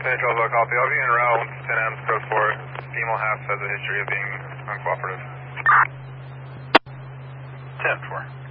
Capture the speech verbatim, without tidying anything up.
Central, low copy. I'll be in route ten amps, code four. Female half has a history of being uncooperative. ten four.